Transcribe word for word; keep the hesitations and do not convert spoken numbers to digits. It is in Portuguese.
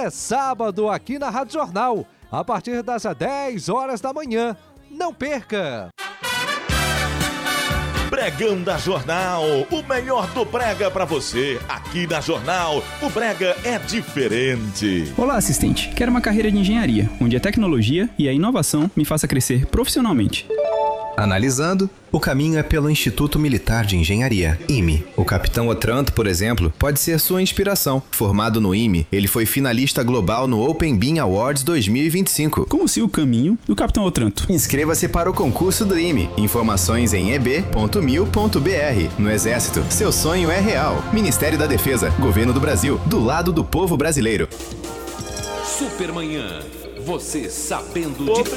é sábado aqui na Rádio Jornal, a partir das dez horas da manhã. Não perca! Pregão da Jornal, o melhor do brega pra você. Aqui na Jornal, o brega é diferente. Olá, assistente. Quero uma carreira de engenharia, onde a tecnologia e a inovação me faça crescer profissionalmente. Analisando, o caminho é pelo Instituto Militar de Engenharia, I M E. O Capitão Otranto, por exemplo, pode ser sua inspiração. Formado no I M E, ele foi finalista global no Open Beam Awards dois mil e vinte e cinco. Como se o caminho do Capitão Otranto. Inscreva-se para o concurso do I M E. Informações em e b ponto mil ponto b r. No Exército, seu sonho é real. Ministério da Defesa, Governo do Brasil, do lado do povo brasileiro. Supermanhã, você sabendo de